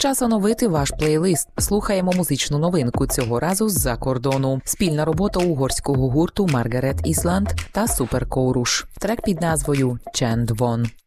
Час оновити ваш плейлист. Слухаємо музичну новинку, цього разу з-за кордону. Спільна робота угорського гурту Margaret Island та Super Chorus. Трек під назвою «Csend van».